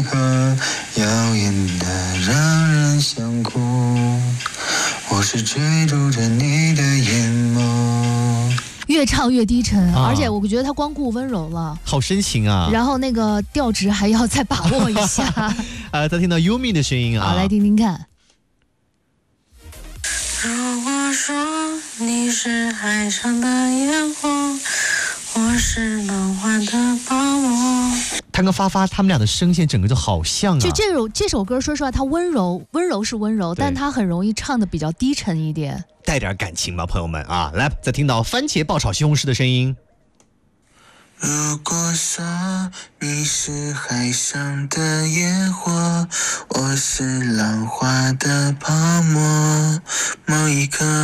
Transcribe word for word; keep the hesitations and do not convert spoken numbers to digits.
河，耀眼的让人想哭。我是追逐着你的眼眸。 越唱越低沉， 啊、 而且我觉得他光顾温柔了， 好深情啊！ 然后那个调值还要再把握一下。 呃，再听到 Yumi 的声音啊， 好，来听听看。 如果说你是海上的烟火，我是浪花的泡沫。 他跟发发他们俩的声线整个就好像啊。 就这首这首歌，说实话，它温柔温柔是温柔，但它很容易唱的比较低沉一点， 带点感情吧，朋友们啊！来，再听到番茄爆炒西红柿的声音。 如果说你是海上的烟火，我是浪花的泡沫，某一刻